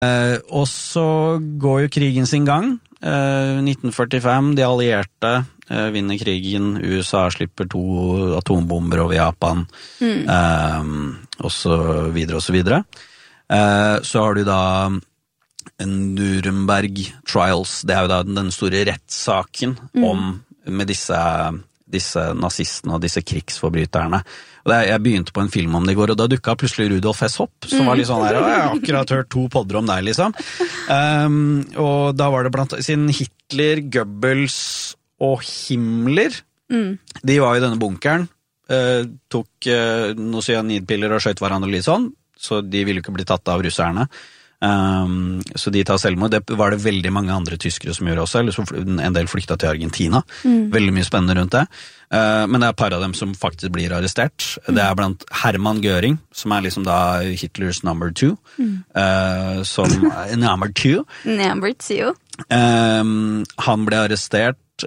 Og så går jo krigen sin gang. 1945, de allierte vinner krigen, USA slipper 2 atombomber over Japan, og så videre og så videre. Så har du da Nuremberg Trials, det er jo da den store rettssaken med disse nazistene og disse krigsforbryterne. Og jeg begynte på en film om det i går, og da dukket plutselig Rudolf Hess opp, som var litt sånn her, jeg har akkurat hørt 2 podder om deg, liksom. Og da var det siden Hitler, Goebbels og Himmler, de var i denne bunkeren, tok noen cyanidpiller og skjøt hverandre litt sånn, så de ville ikke bli tatt av russerne. Så de tar selvmord. Det var det veldig mange andre tyskere som gjorde også, eller så en del flykta til Argentina. Veldig mye spennende rundt det. Men det er et par av dem som faktisk blir arrestert. Det er blant Hermann Göring, som er liksom da Hitlers number 2. Som number 2. Number 2. Han ble arrestert,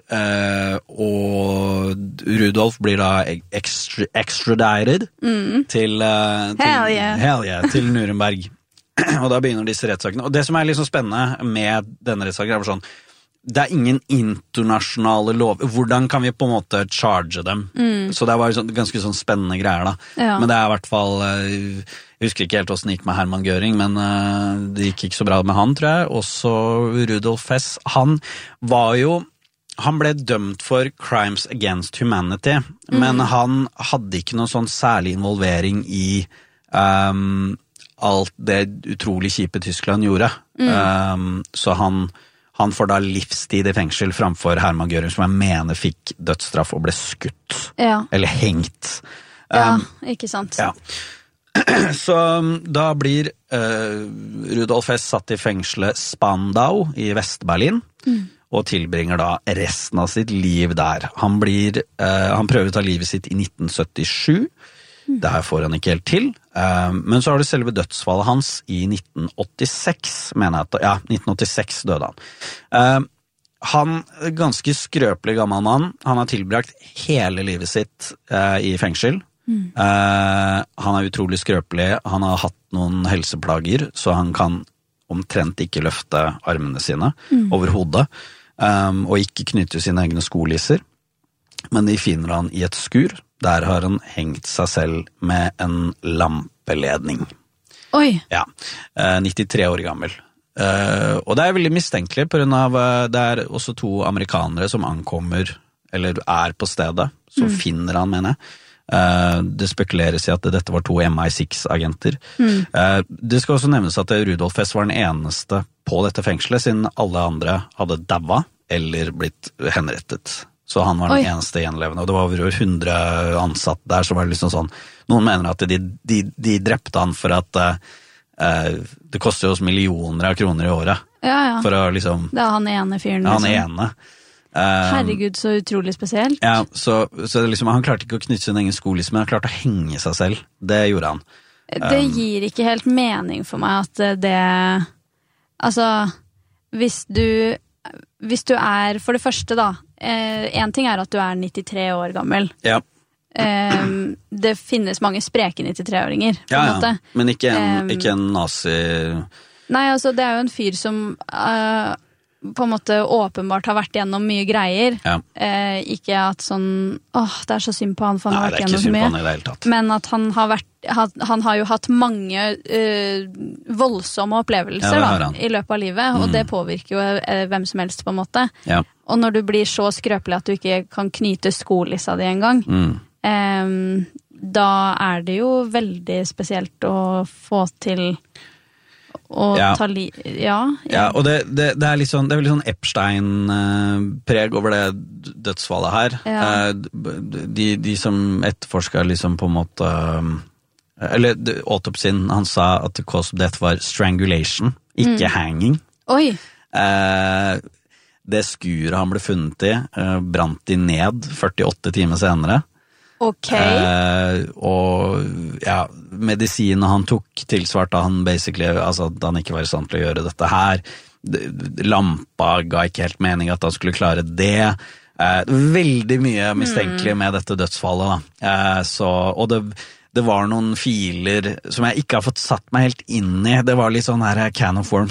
og Rudolf blir da extradited til til Nuremberg. Og da begynner disse rettssakene. Og det som er litt så spennende med denne rettssaken er sånn, det er ingen internasjonale lov. Hvordan kan vi på en måte charge dem? Så det var sånn, ganske sånn spennende greier da. Ja. Men det er i hvert fall, jeg husker ikke helt hvordan det gikk med Hermann Göring, men det gikk ikke så bra med han, tror jeg. Også Rudolf Hess, han ble dømt for crimes against humanity, men han hadde ikke noen sånn særlig involvering i alt det utrolig kjipe Tyskland gjorde. Så han får da livstid i fengsel framfor Hermann Göring, som jeg mener fikk dødsstraff og ble skutt. Ja. Eller hengt. Ja, ikke sant. Ja. Så da blir Rudolf Hess satt i fengselet Spandau i Vest-Berlin, og tilbringer da resten av sitt liv der. Han prøver å ta livet sitt i 1977, det her får han ikke helt til, men så har du selve dødsfallet hans i 1986, mener jeg. Ja, 1986 døde han. Han er ganske skrøpelig gammel mann. Han har tilbrakt hele livet sitt i fengsel. Han er utrolig skrøpelig. Han har hatt noen helseplager, så han kan omtrent ikke løfte armene sine over hodet, og ikke knytte sine egne skolisser. Men de finner han i et skur. Der har han hengt seg selv med en lampeledning. Oi! Ja, 93 år gammel. Og det er veldig mistenkelig, på grunn av det er også 2 amerikanere som ankommer, eller er på stedet, så finner han, mener jeg. Det spekuleres i at dette var 2 MI6-agenter. Det skal også nevnes at Rudolf Hess var den eneste på dette fengselet, siden alle andre hadde daua eller blitt henrettet. Så han var den eneste gjenlevende, og det var over 100 ansatt der, så var det liksom sånn, noen mener at de drepte han for at det koster oss millioner av kroner i året. Ja. For å liksom... Det er han ene fyren. Han ene. Herregud, så utrolig spesielt. Ja, så liksom, han klarte ikke å knytte sin egen skolis, men han klarte å henge seg selv. Det gjorde han. Det gir ikke helt mening for meg at det... Altså, hvis du er, for det første da, en ting er at du er 93 år gammel. Ja. Det finnes mange spreke 93-åringer, på en måte. Men ikke en nazi... Nei, altså, det er jo en fyr som på en måte åpenbart har vært gjennom mye greier. Ja. Ikke at sånn, det er så synd på han, for han har vært gjennom så mye. Det er ikke synd på han i det hele tatt. Men at han har jo hatt mange voldsomme opplevelser i løpet av livet, og det påvirker jo hvem som helst på en måte. Ja. Og når du blir så skrøpelig at du ikke kan knyte skolissa di en gang, da er det jo veldig spesielt å få til og ta og det er litt sånn, det er veldig sånn Epstein-preg over det dødsfallet her. De som etterforsker liksom på en måte, eller autopsien, han sa at the cause of death var strangulation, ikke hanging. Oi! Det skuret han ble funnet i, brant de ned 48 timer senere. Og medisinen han tok tilsvarte han basically, altså at han ikke var i stand til å gjøre dette her. Lampa ga ikke helt mening at han skulle klare det. Veldig mye mistenkelig med dette dødsfallet da. Og det var noen filer som jeg ikke har fått satt meg helt inn i. Det var litt sånn her can of worms,